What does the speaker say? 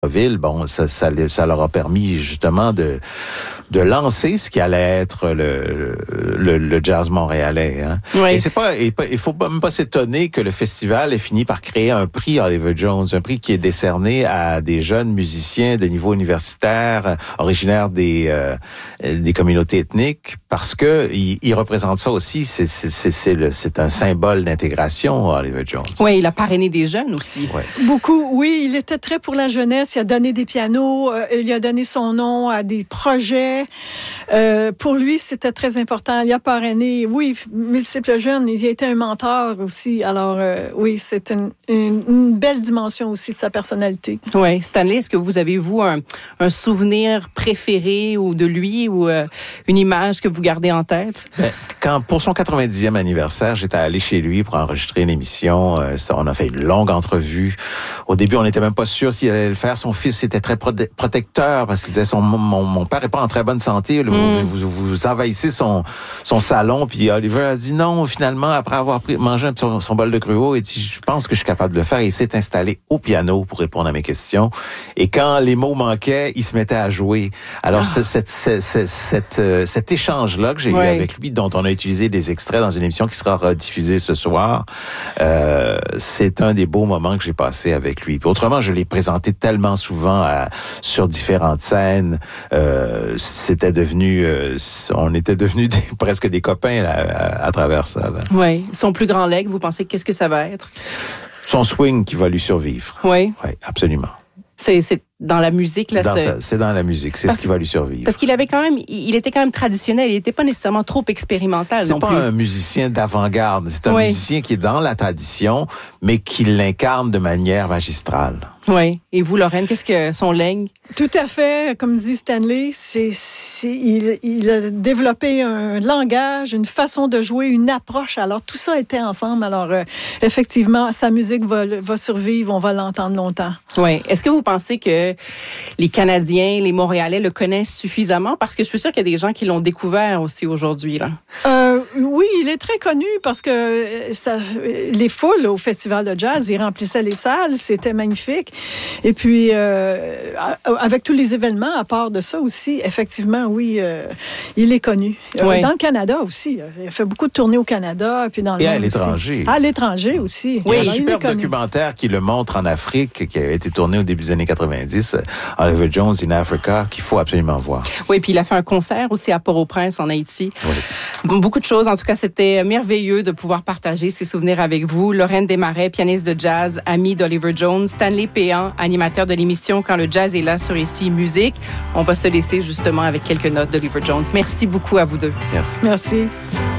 ville, bon, ça leur a permis justement de lancer ce qui allait être le jazz montréalais. Hein. Oui. Et il faut même pas s'étonner que le festival ait fini par créer un prix Oliver Jones, un prix qui est décerné à des jeunes musiciens de niveau universitaire, originaires des communautés ethniques, parce que il représente ça aussi. C'est un symbole d'intégration, Oliver Jones. Oui, il a parrainé des jeunes aussi. Ouais. Beaucoup, oui. Il était très pour la jeunesse. Il a donné des pianos. Il a donné son nom à des projets. Pour lui, c'était très important. Il a parrainé, oui, multiples jeunes. Il a été un mentor aussi. Alors, oui, c'est une belle dimension aussi de sa personnalité. Oui. Stanley, est-ce que vous avez, vous, un souvenir préféré ou de lui ou une image que vous gardez en tête? Pour son 90e anniversaire, j'étais allé chez lui pour enregistrer une émission. On a fait une longue entrevue. Au début, on n'était même pas sûr s'il allait le faire. Son fils était très protecteur parce qu'il disait mon père est pas en très bonne santé. Vous envahissez son salon. Puis Oliver a dit non. Finalement, après avoir mangé son bol de gruau, il dit je pense que je suis capable de le faire. Et il s'est installé au piano pour répondre à mes questions. Et quand les mots manquaient, il se mettait à jouer. Alors cet échange-là que j'ai eu avec lui, dont on a utilisé des extraits dans une émission qui sera rediffusée ce soir, c'est un des beaux moments que j'ai passé avec lui. Puis autrement, je l'ai présenté tellement souvent sur différentes scènes. On était devenus presque des copains là, à travers ça. Là. Oui. Son plus grand legs, vous pensez qu'est-ce que ça va être? Son swing qui va lui survivre. Oui. Oui, absolument. C'est dans la musique là. C'est dans la musique, c'est ce qui va lui survivre. Parce qu'il était quand même traditionnel. Il n'était pas nécessairement trop expérimental non plus. C'est pas un musicien d'avant-garde. C'est un musicien qui est dans la tradition, mais qui l'incarne de manière magistrale. Oui. Et vous, Lorraine, qu'est-ce que son legs? Tout à fait, comme dit Stanley, il a développé un langage, une façon de jouer, une approche. Alors, tout ça était ensemble. Alors, effectivement, sa musique va survivre, on va l'entendre longtemps. Oui. Est-ce que vous pensez que les Canadiens, les Montréalais le connaissent suffisamment? Parce que je suis sûre qu'il y a des gens qui l'ont découvert aussi aujourd'hui, là. Oui, il est très connu parce que les foules au Festival de jazz, il remplissait les salles, c'était magnifique. Et puis, avec tous les événements, à part de ça aussi, effectivement, oui, il est connu. Dans le Canada aussi. Il a fait beaucoup de tournées au Canada. Puis dans le monde à l'étranger. Aussi. À l'étranger aussi. Oui, il y a un superbe documentaire qui le montre en Afrique, qui a été tourné au début des années 90, Oliver Jones in Africa, qu'il faut absolument voir. Oui, puis il a fait un concert aussi à Port-au-Prince, en Haïti. Oui. Beaucoup de choses. En tout cas, c'était merveilleux de pouvoir partager ces souvenirs avec vous. Lorraine Desmarais, pianiste de jazz, amie d'Oliver Jones. Stanley Péan, animateur de l'émission Quand le jazz est là sur Ici Musique. On va se laisser justement avec quelques notes d'Oliver Jones. Merci beaucoup à vous deux. Merci. Merci.